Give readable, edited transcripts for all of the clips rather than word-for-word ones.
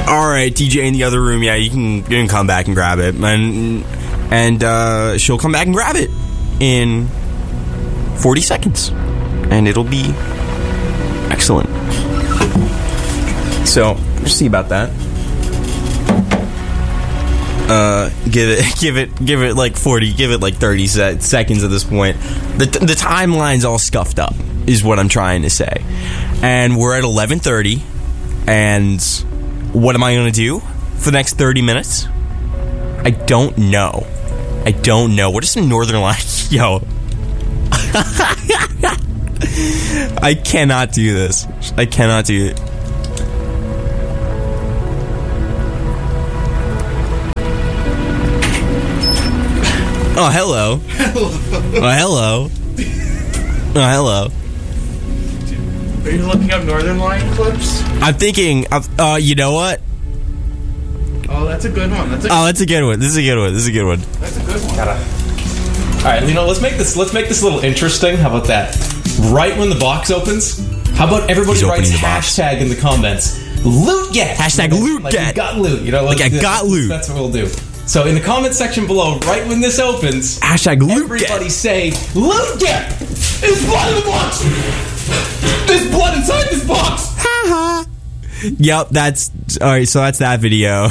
All right, DJ in the other room. Yeah, you can come back and grab it, and she'll come back and grab it in 40 seconds, and it'll be excellent. So, we'll see about that. Give it like 40, give it like 30 seconds at this point. The timeline's all scuffed up, is what I'm trying to say. And we're at 11:30, and what am I going to do for the next 30 minutes? I don't know. What is some Northern Lights? Yo. I cannot do this. I cannot do it. Oh, hello. Hello. Hello. Are you looking up Northern Light clips? I'm thinking, you know what? Oh, that's a good one. That's a good one. This is a good one. That's a good one. All right, let's make this a little interesting. How about that? Right when the box opens, how about everybody writes hashtag in the comments? Loot get. Hashtag loot get. Like I got loot. I got loot. That's what we'll do. So in the comment section below, right when this opens, hashtag loot everybody get. Say loot get. There's blood in the box. There's blood inside this box. Haha. Yep, that's all right. So that's that video.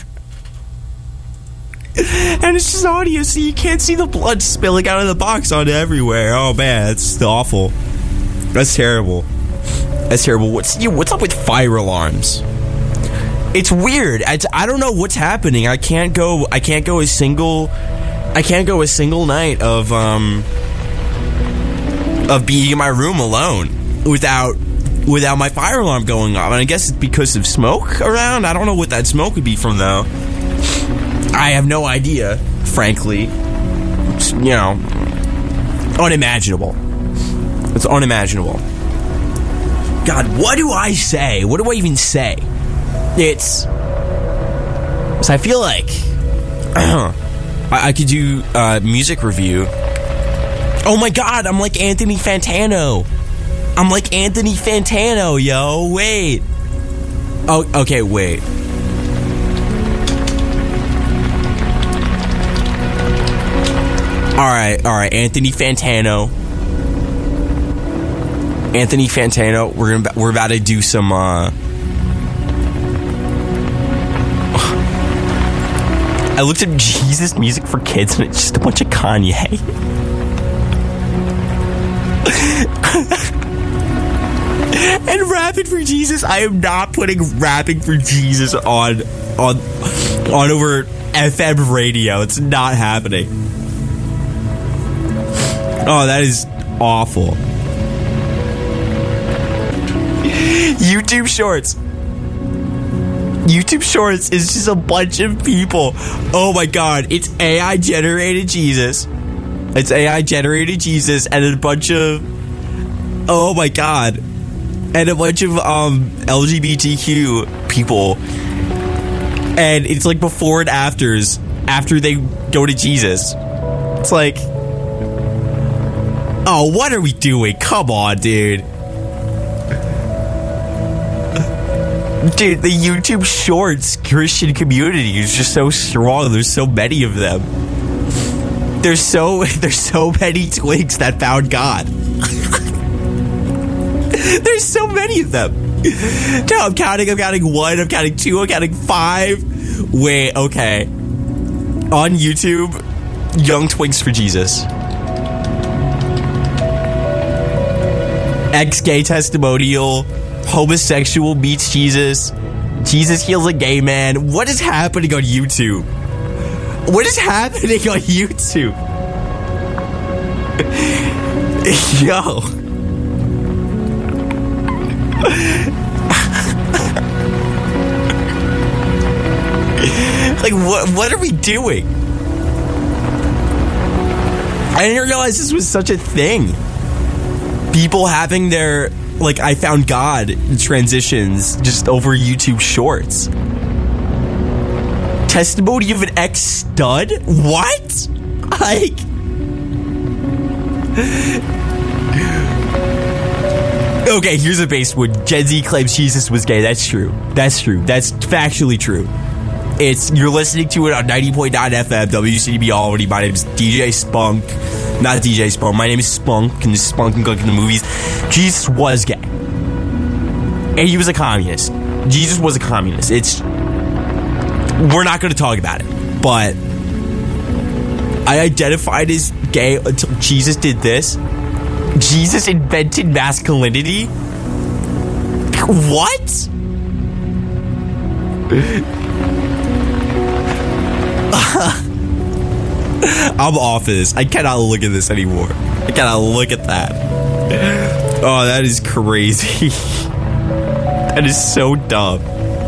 And it's just audio, so you can't see the blood spilling out of the box onto everywhere. Oh man, that's awful. That's terrible. What's up with fire alarms? It's weird. I don't know what's happening. I can't go a single night of being in my room alone without my fire alarm going off. And I guess it's because of smoke around. I don't know what that smoke would be from though. I have no idea, frankly. It's, unimaginable. It's unimaginable. God, what do I say? What do I even say? So I feel like I could do music review. Oh my God, I'm like Anthony Fantano. Yo. Wait. Oh, okay, wait. All right, Anthony Fantano. We're about to do some. I looked at Jesus Music for Kids, and it's just a bunch of Kanye. And Rapping for Jesus. I am not putting Rapping for Jesus on over FM radio. It's not happening. Oh, that is awful. YouTube Shorts is just a bunch of people. Oh my God, it's AI generated Jesus. And a bunch of, oh my God, and a bunch of LGBTQ people. And it's like before and afters after they go to Jesus. It's like, oh, what are we doing? Come on, dude. Dude, the YouTube Shorts Christian community is just so strong. There's so many of them. There's so many twigs that found God. There's so many of them. No, I'm counting 1, I'm counting 2, I'm counting 5. Wait, okay. On YouTube, Young Twigs for Jesus. Ex-gay testimonial. Homosexual meets Jesus. Jesus heals a gay man. What is happening on YouTube? Yo. Like, what are we doing? I didn't realize this was such a thing. People having their, like, I found God transitions just over YouTube Shorts. Testimony of an ex-stud? What? Like... Okay, here's a base one. Gen Z claims Jesus was gay. That's true. That's factually true. You're listening to it on 90.9 FM, WCB Albany. My name is DJ Spunk. Not DJ Spunk. My name is Spunk, and this is Spunk and Gunk in the movies. Jesus was gay. And he was a communist. Jesus was a communist. We're not going to talk about it. But I identified as gay until Jesus did this. Jesus invented masculinity? What? I'm off of this. I cannot look at this anymore. I cannot look at that. Oh, that is crazy. That is so dumb.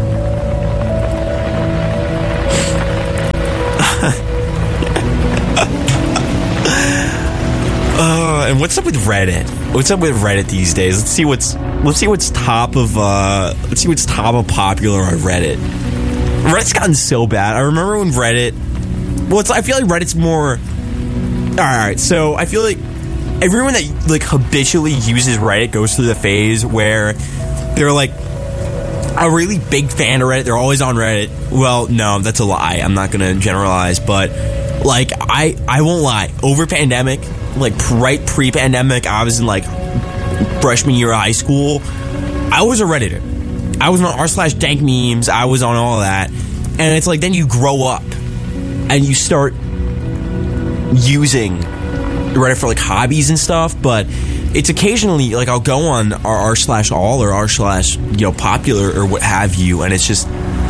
And what's up with Reddit? What's up with Reddit these days? Let's see what's top of popular on Reddit. Reddit's gotten so bad. I remember when Reddit. Well, I feel like Reddit's more. All right, so I feel like everyone that like habitually uses Reddit goes through the phase where they're like a really big fan of Reddit. They're always on Reddit. Well, no, that's a lie. I'm not gonna generalize, but like I won't lie. Over pandemic, like right pre-pandemic, I was in like freshman year of high school. I was a Redditor. I was on r/dank memes. I was on all of that, and it's like then you grow up and you start using Reddit for like hobbies and stuff. But it's occasionally like I'll go on r/all or r/popular or what have you, and it's just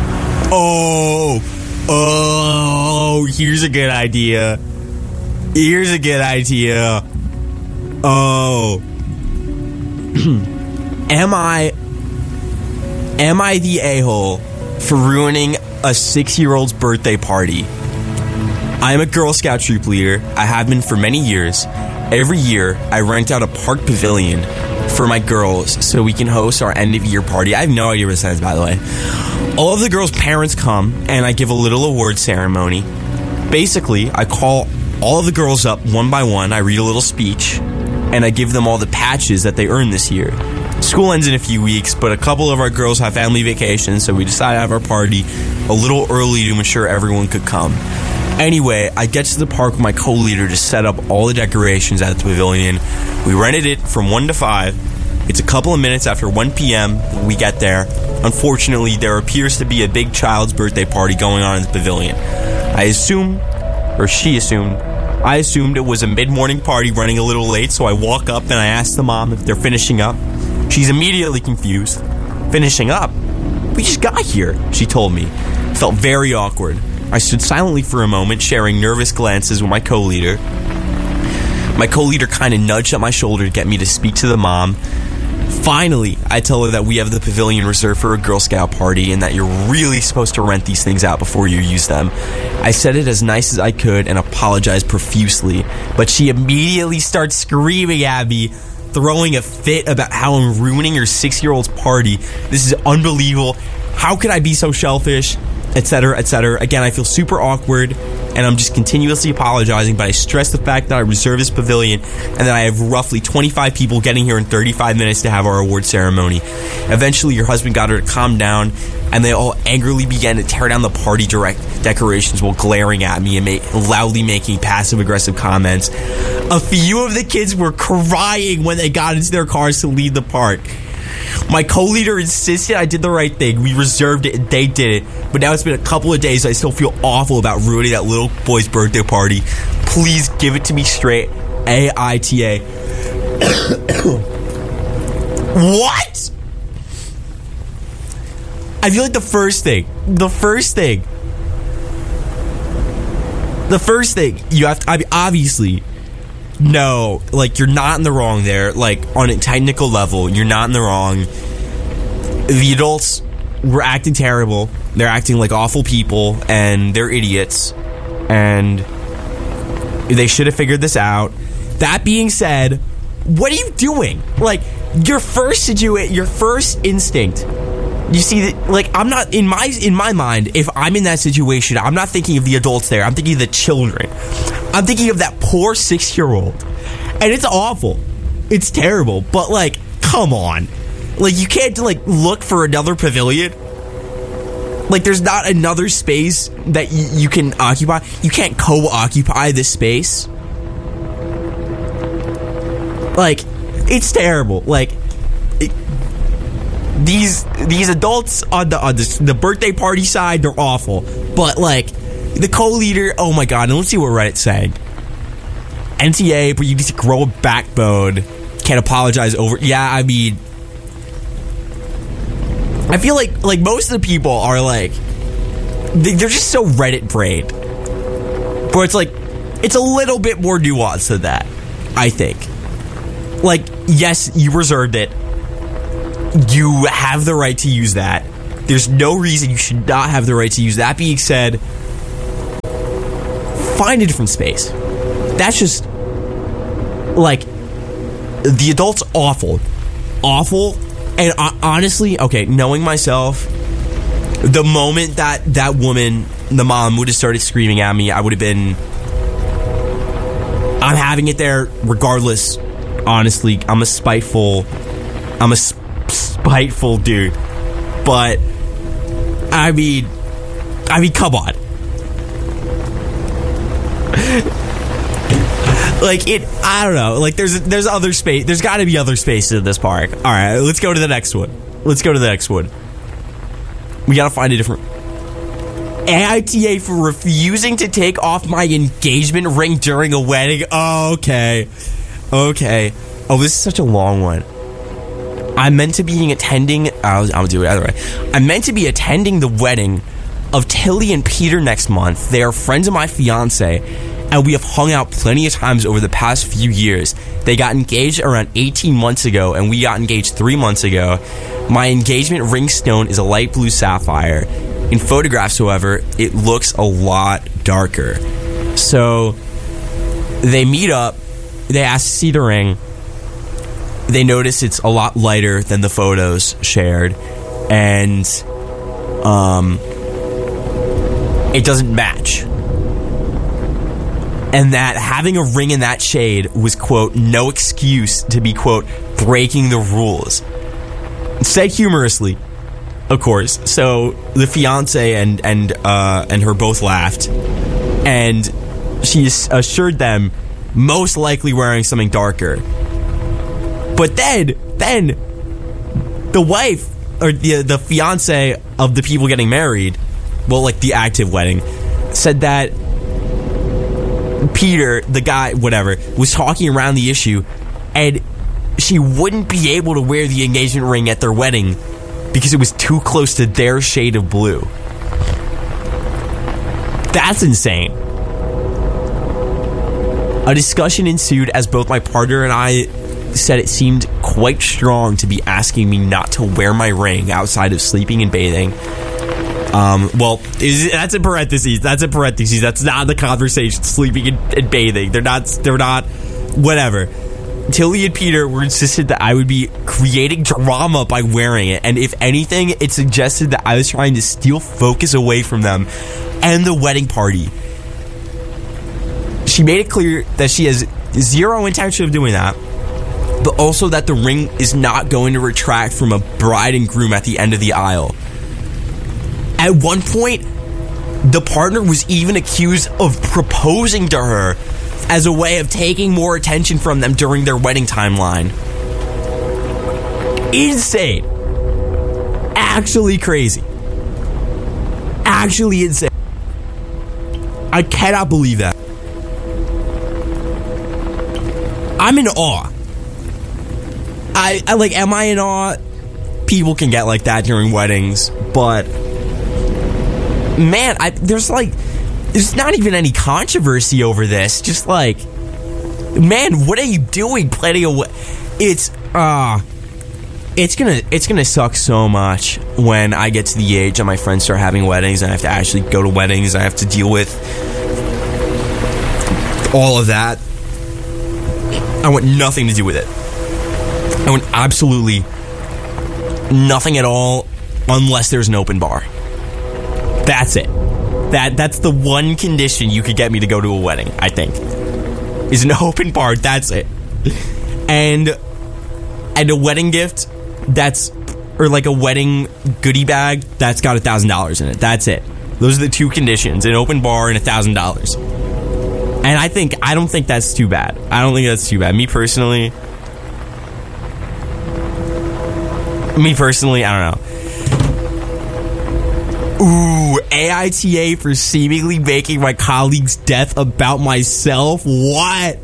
here's a good idea. Here's a good idea. Oh. Am I the a-hole for ruining a 6-year-old's birthday party? I am a Girl Scout troop leader. I have been for many years. Every year, I rent out a park pavilion for my girls so we can host our end-of-year party. I have no idea what it says, by the way. All of the girls' parents come, and I give a little award ceremony. Basically, I call all of the girls up one by one. I read a little speech, and I give them all the patches that they earned this year. School ends in a few weeks, but a couple of our girls have family vacations, so we decided to have our party a little early to ensure everyone could come. Anyway, I get to the park with my co-leader to set up all the decorations at the pavilion. We rented it from 1 to 5. It's a couple of minutes after 1 p.m. when we get there. Unfortunately, there appears to be a big child's birthday party going on in the pavilion. I assumed it was a mid-morning party running a little late, so I walk up and I ask the mom if they're finishing up. She's immediately confused. Finishing up? We just got here, she told me. It felt very awkward. I stood silently for a moment, sharing nervous glances with my co-leader. My co-leader kind of nudged at my shoulder to get me to speak to the mom. Finally, I tell her that we have the pavilion reserved for a Girl Scout party and that you're really supposed to rent these things out before you use them. I said it as nice as I could and apologized profusely, but she immediately starts screaming at me, throwing a fit about how I'm ruining her 6-year-old's party. This is unbelievable. How could I be so selfish? Etc., etc. Again, I feel super awkward, and I'm just continuously apologizing, but I stress the fact that I reserved this pavilion and that I have roughly 25 people getting here in 35 minutes to have our award ceremony. Eventually, your husband got her to calm down, and they all angrily began to tear down the party decorations while glaring at me and loudly making passive-aggressive comments. A few of the kids were crying when they got into their cars to leave the park. My co-leader insisted I did the right thing. We reserved it and they did it. But now it's been a couple of days. I still feel awful about ruining that little boy's birthday party. Please give it to me straight. AITA. What? I feel like the first thing you have to, obviously, no, like, you're not in the wrong there. Like, on a technical level, you're not in the wrong. The adults were acting terrible. They're acting like awful people, and they're idiots. And they should have figured this out. That being said, what are you doing? Like, your first instinct. You see, like, I'm not, in my mind, if I'm in that situation, I'm not thinking of the adults there. I'm thinking of the children. I'm thinking of that poor 6-year-old. And it's awful. It's terrible. But, like, come on. Like, you can't, like, look for another pavilion. Like, there's not another space that you can occupy. You can't co-occupy this space. Like, it's terrible. Like, these adults on the birthday party side, they're awful. But, like, the co-leader, oh my god, and let's see what Reddit's saying. NTA, but you need to grow a backbone. Can't apologize over... Yeah, I mean... I feel like most of the people are like... They're just so Reddit brained. But it's like... It's a little bit more nuanced than that, I think. Like, yes, you reserved it. You have the right to use that. There's no reason you should not have the right to use that. Being said, find a different space. That's just... Like... The adult's awful. Awful. And honestly, okay, knowing myself, the moment that woman, the mom, would have started screaming at me, I would have been... I'm having it there regardless. Honestly, I'm a spiteful dude. But, I mean, come on. Like, I don't know. Like, there's other space. There's got to be other spaces in this park. All right, let's go to the next one. We got to find a different... AITA for refusing to take off my engagement ring during a wedding. Oh, okay. Oh, this is such a long one. I'm meant to be attending... I'll do it either way. I'm meant to be attending the wedding of Tilly and Peter next month. They are friends of my fiance, and we have hung out plenty of times over the past few years. They got engaged around 18 months ago, and we got engaged 3 months ago. My engagement ring stone is a light blue sapphire. In photographs, however, it looks a lot darker. So, they meet up. They ask to see the ring. They notice it's a lot lighter than the photos shared. And, it doesn't match. And that having a ring in that shade was, quote, no excuse to be, quote, breaking the rules. Said humorously, of course. So the fiance and her both laughed, and she assured them most likely wearing something darker. But then the wife or the fiance of the people getting married, well, like the active wedding, said that Peter, the guy, whatever, was talking around the issue, and she wouldn't be able to wear the engagement ring at their wedding because it was too close to their shade of blue. That's insane. A discussion ensued as both my partner and I said it seemed quite strong to be asking me not to wear my ring outside of sleeping and bathing. Well, that's in parentheses. That's not the conversation. Sleeping and bathing. They're not. Whatever. Tilly and Peter were insistent that I would be creating drama by wearing it, and if anything, it suggested that I was trying to steal focus away from them and the wedding party. She made it clear that she has zero intention of doing that, but also that the ring is not going to retract from a bride and groom at the end of the aisle. At one point, the partner was even accused of proposing to her as a way of taking more attention from them during their wedding timeline. Insane. Actually crazy. Actually insane. I cannot believe that. I'm in awe. I like, am I in awe? People can get like that during weddings, but man, there's not even any controversy over this. Just like, man, what are you doing planning a it's gonna suck so much when I get to the age and my friends start having weddings and I have to actually go to weddings. I have to deal with all of that. I want nothing to do with it. I want absolutely nothing at all unless there's an open bar. That's it. That's the one condition you could get me to go to a wedding, I think. Is an open bar. That's it. And and a wedding gift or like a wedding goodie bag that's got $1,000 in it. That's it. Those are the two conditions: an open bar and $1,000. And I don't think that's too bad. I don't think that's too bad. Me personally, I don't know. Ooh, AITA for seemingly making my colleague's death about myself? What?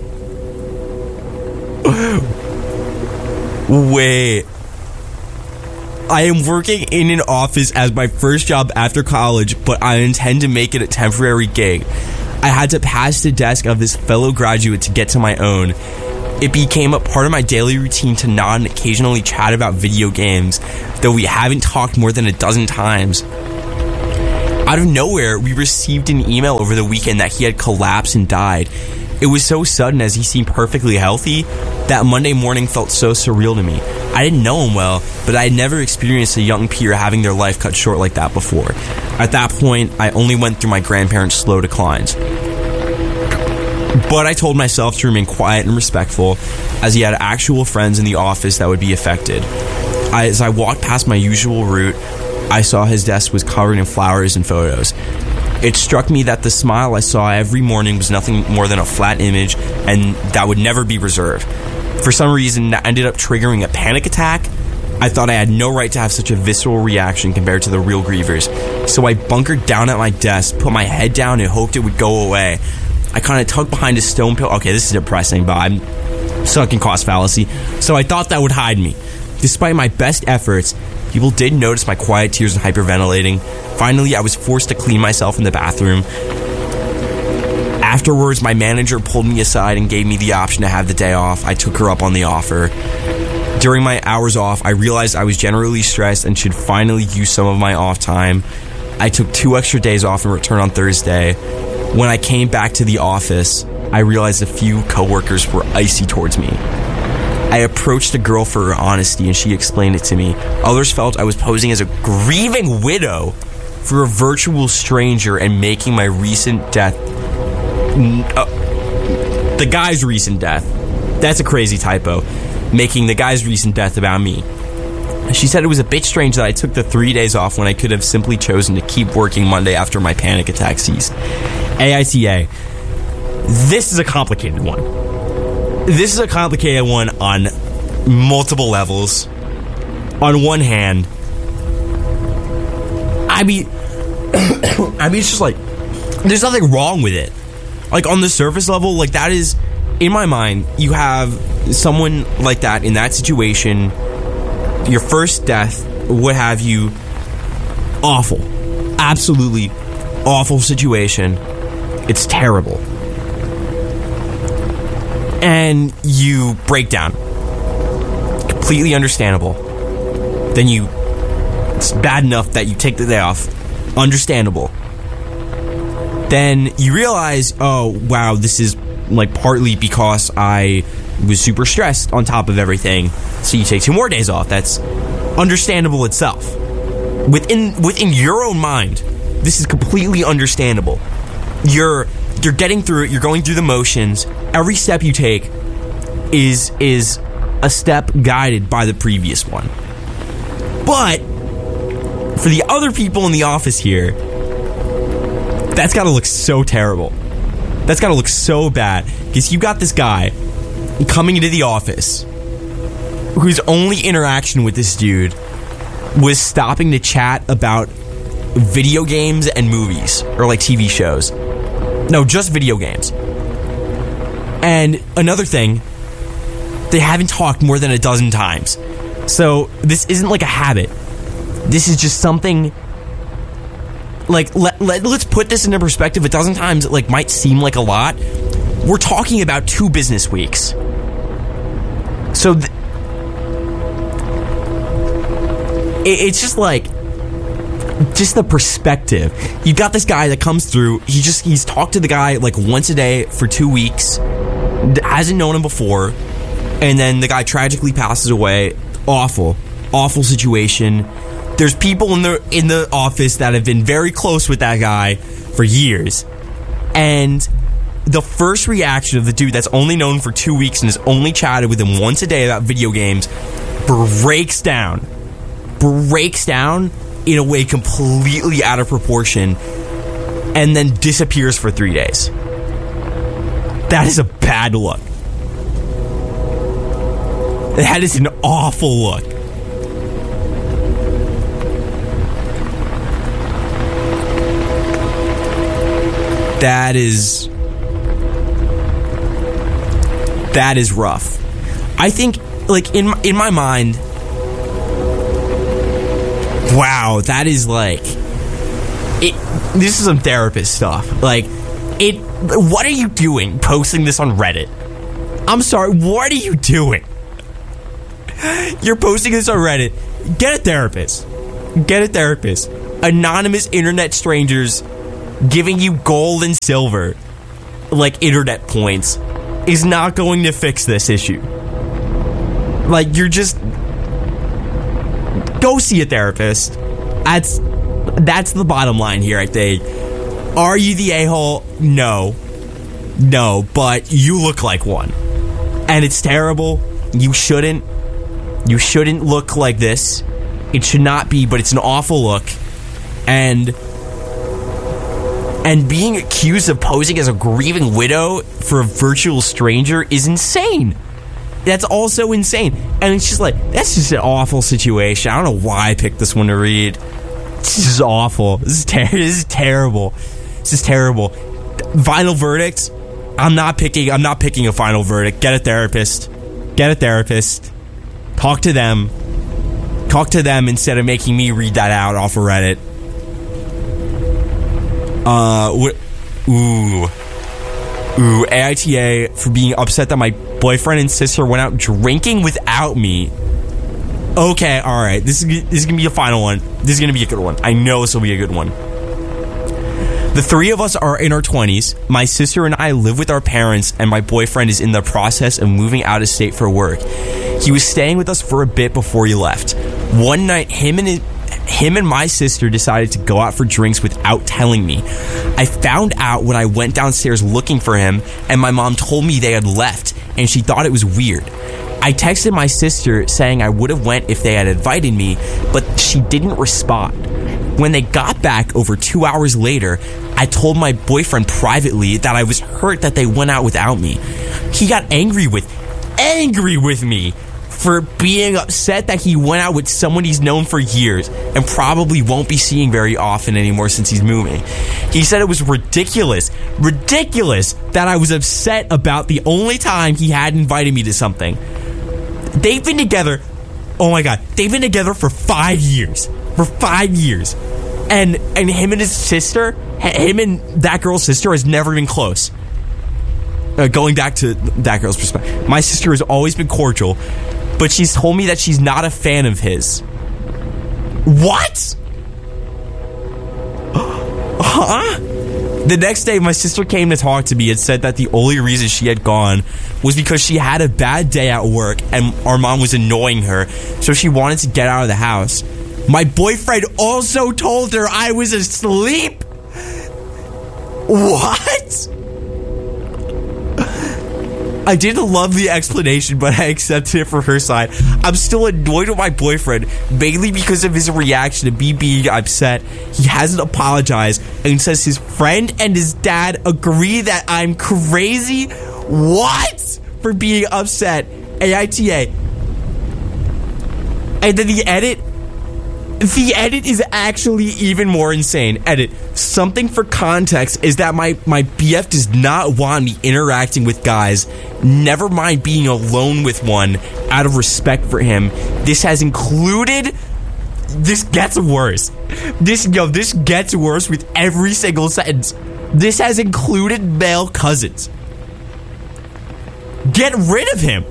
Wait. I am working in an office as my first job after college, but I intend to make it a temporary gig. I had to pass the desk of this fellow graduate to get to my own. It became a part of my daily routine to nod and occasionally chat about video games, though we haven't talked more than a dozen times. Out of nowhere, we received an email over the weekend that he had collapsed and died. It was so sudden, as he seemed perfectly healthy, that Monday morning felt so surreal to me. I didn't know him well, but I had never experienced a young peer having their life cut short like that before. At that point, I only went through my grandparents' slow declines. But I told myself to remain quiet and respectful, as he had actual friends in the office that would be affected. As I walked past my usual route, I saw his desk was covered in flowers and photos. It struck me that the smile I saw every morning was nothing more than a flat image, and that would never be reserved. For some reason, that ended up triggering a panic attack. I thought I had no right to have such a visceral reaction compared to the real grievers. So I bunkered down at my desk, put my head down, and hoped it would go away. I kind of tugged behind a stone pillar. Okay, this is depressing, but I'm stuck in cost fallacy. So I thought that would hide me. Despite my best efforts, people did notice my quiet tears and hyperventilating. Finally, I was forced to clean myself in the bathroom. Afterwards, my manager pulled me aside and gave me the option to have the day off. I took her up on the offer. During my hours off, I realized I was generally stressed and should finally use some of my off time. I took 2 extra days off and returned on Thursday. When I came back to the office, I realized a few coworkers were icy towards me. I approached a girl for her honesty, and she explained it to me. Others felt I was posing as a grieving widow for a virtual stranger and making my recent death... the guy's recent death. That's a crazy typo. Making the guy's recent death about me. She said it was a bit strange that I took the 3 days off when I could have simply chosen to keep working Monday after my panic attack ceased. AITA. This is a complicated one. This is a complicated one on multiple levels. On one hand, I mean, it's just like, there's nothing wrong with it. Like, on the surface level, like, that is, in my mind, you have someone like that in that situation, your first death, what have you, awful. Absolutely awful situation. It's terrible. And you break down. Completely understandable. Then it's bad enough that you take the day off. Understandable. Then you realize, oh, wow, this is like partly because I was super stressed on top of everything. So you take 2 more days off. That's understandable itself. Within your own mind, this is completely understandable. You're getting through it. You're going through the motions. Every step you take is a step guided by the previous one. But for the other people in the office here, that's got to look so terrible. That's got to look so bad. Because you got this guy coming into the office whose only interaction with this dude was stopping to chat about video games and movies, or like TV shows. No, just video games. And another thing, they haven't talked more than a dozen times. So this isn't like a habit. This is just something. Like, let's put this into perspective. A dozen times, like, might seem like a lot. We're talking about 2 business weeks. So it's just like, just the perspective. You got this guy that comes through. He's talked to the guy like once a day for 2 weeks. Hasn't known him before, and then the guy tragically passes away. Awful situation. There's people in the office that have been very close with that guy for years, and the first reaction of the dude that's only known for 2 weeks and has only chatted with him once a day about video games breaks down in a way completely out of proportion and then disappears for 3 days. That is a bad look. That is an awful look. That is rough. I think, like, in my mind, wow, that is like this is some therapist stuff. Like, what are you doing posting this on Reddit? I'm sorry, what are you doing? You're posting this on Reddit. Get a therapist. Anonymous internet strangers giving you gold and silver, like internet points, is not going to fix this issue. Like, you're just... Go see a therapist. That's the bottom line here, I think. Are you the a-hole? No, but you look like one. And it's terrible. You shouldn't look like this. It should not be, but it's an awful look. And being accused of posing as a grieving widow for a virtual stranger is insane. That's also insane. And it's just like, that's just an awful situation. I don't know why I picked this one to read. This is awful. This is terrible. This is terrible. Final verdict. I'm not picking a final verdict. Get a therapist. Talk to them instead of making me read that out off of Reddit. AITA for being upset that my boyfriend and sister went out drinking without me. Okay, alright. This is gonna be a final one. This is gonna be a good one. I know this will be a good one. The three of us are in our 20s. My sister and I live with our parents, and my boyfriend is in the process of moving out of state for work. He was staying with us for a bit before he left. One night, him and my sister decided to go out for drinks without telling me. I found out when I went downstairs looking for him, and my mom told me they had left, and she thought it was weird. I texted my sister saying I would have went if they had invited me, but she didn't respond. When they got back over 2 hours later, I told my boyfriend privately that I was hurt that they went out without me. He got angry with me for being upset that he went out with someone he's known for years and probably won't be seeing very often anymore since he's moving. He said it was ridiculous that I was upset about the only time he had invited me to something. They've been together, oh my god, they've been together for 5 years. And him and his sister, him and that girl's sister has never been close. Going back to that girl's perspective, my sister has always been cordial, but she's told me that she's not a fan of his. What? Huh? The next day, my sister came to talk to me and said that the only reason she had gone was because she had a bad day at work and our mom was annoying her, so she wanted to get out of the house. My boyfriend also told her I was asleep. What? I didn't love the explanation, but I accepted it for her side. I'm still annoyed with my boyfriend, mainly because of his reaction to me being upset. He hasn't apologized and says his friend and his dad agree that I'm crazy. What? For being upset. AITA. And then the edit is actually even more insane. Edit. Something for context is that my BF does not want me interacting with guys, never mind being alone with one, out of respect for him. This has included... This gets worse. This gets worse with every single sentence. This has included male cousins. Get rid of him.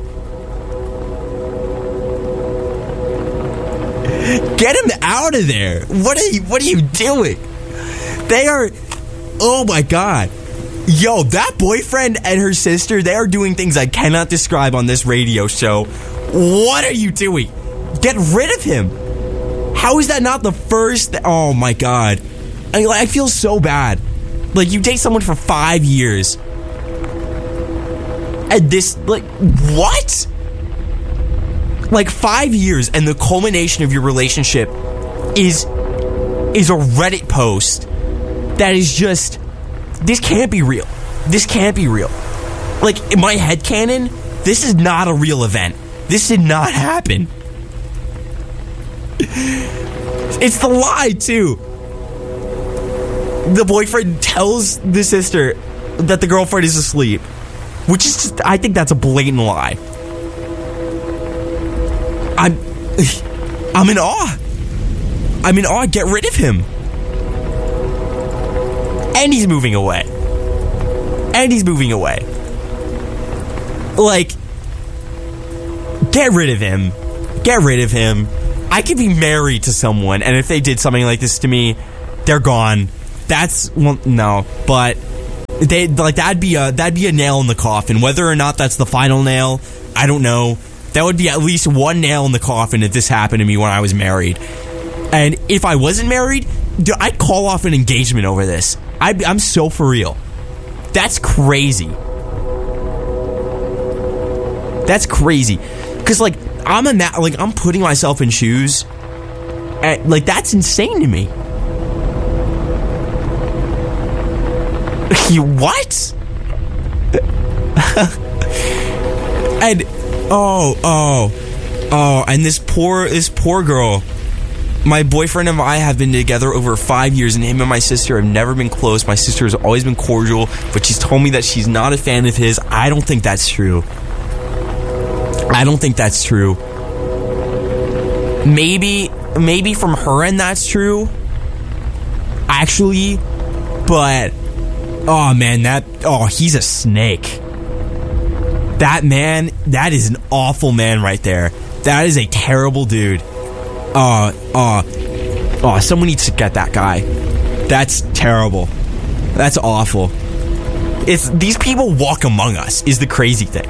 Get him out of there. What are you doing? They are... Oh my god. Yo, that boyfriend and her sister, they are doing things I cannot describe on this radio show. What are you doing? Get rid of him. How is that not the first... Oh my god. I feel so bad. Like, you date someone for 5 years And this, like, what? Like 5 years and the culmination of your relationship is a Reddit post that is just, this can't be real. This can't be real. Like, in my headcanon, this is not a real event. This did not happen. It's the lie, too. The boyfriend tells the sister that the girlfriend is asleep, which is just, I think that's a blatant lie. I'm in awe. I'm in awe. Get rid of him. And he's moving away. Like, get rid of him. I could be married to someone, and if they did something like this to me, they're gone. That's, well, no, but they, like, that'd be a nail in the coffin. Whether or not that's the final nail, I don't know. That would be at least one nail in the coffin if this happened to me when I was married. And if I wasn't married, I'd call off an engagement over this. I'm so for real. That's crazy. Because, like, I'm putting myself in shoes. And, like, that's insane to me. What? And and this poor girl. My boyfriend and I have been together over 5 years, and him and my sister have never been close. My sister has always been cordial, but she's told me that she's not a fan of his. I don't think that's true. Maybe from her end that's true. Actually, but oh man, he's a snake. That man, that is an awful man right there. That is a terrible dude. Someone needs to get that guy. That's terrible. That's awful. These people walk among us is the crazy thing.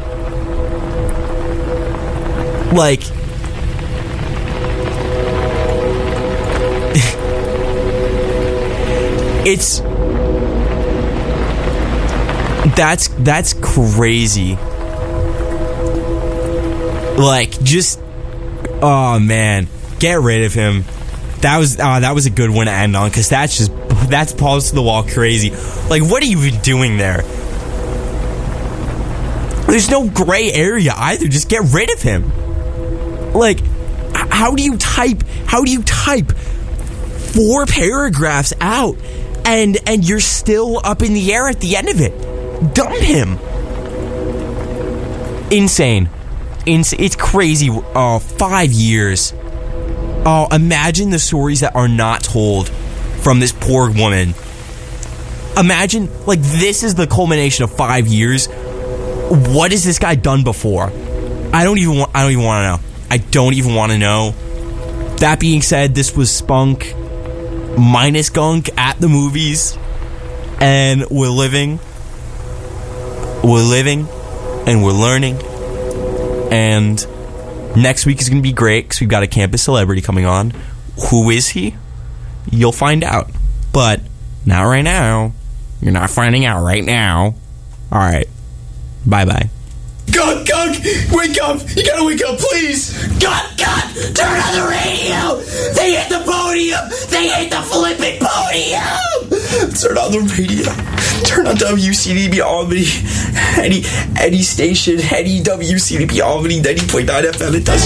Like, that's crazy. Like, just, oh man, get rid of him. That was a good one to end on, because that's balls to the wall crazy. Like, what are you even doing there? There's no gray area either. Just get rid of him. Like, how do you type 4 paragraphs out and you're still up in the air at the end of it? Dump him. Insane. It's crazy. 5 years. Oh, imagine the stories that are not told from this poor woman. Imagine, like, this is the culmination of 5 years. What has this guy done before? I don't even want to know. I don't even want to know. That being said, this was Spunk minus Gunk at the movies, and we're living, and we're learning, and next week is going to be great because we've got a campus celebrity coming on. Who is he? You'll find out, but not right now. You're not finding out right now. All right, bye. Gunk, wake up! You gotta wake up, please! Gunk, turn on the radio! They hit the podium! They hit the flipping podium! Turn on the radio. Turn on WCDB Albany. Any station, any WCDB Albany, 90.9 FM. It does.